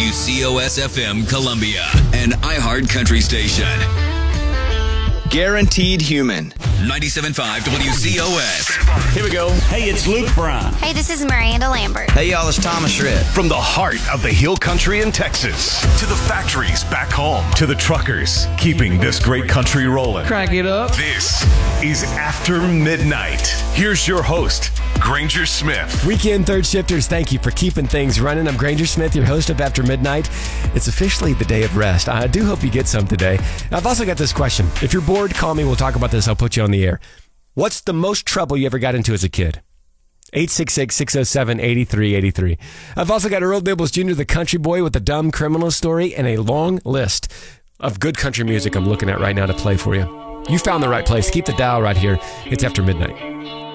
WCOS-FM Columbia, an iHeart country station. Guaranteed Human. 97.5 WCOS. Here we go. Hey, it's Luke Bryan. Hey, this is Miranda Lambert. Hey, y'all, it's Thomas Rhett. From the heart of the hill country in Texas to the factories back home to the truckers keeping this great country rolling. Crank it up. This is After Midnight. Here's your host, Granger Smith. Weekend third shifters, thank you for keeping things running. I'm Granger Smith, your host of After Midnight. It's officially the day of rest. I do hope you get some today. I've also got this question. If you're bored, call me. We'll talk about this. I'll put you on the air. What's the most trouble you ever got into as a kid? 866-607-8383. I've also got Earl Dibbles Jr., the country boy with a dumb criminal story, and a long list of good country music I'm looking at right now to play for you. You found the right place. Keep the dial right here. It's After Midnight.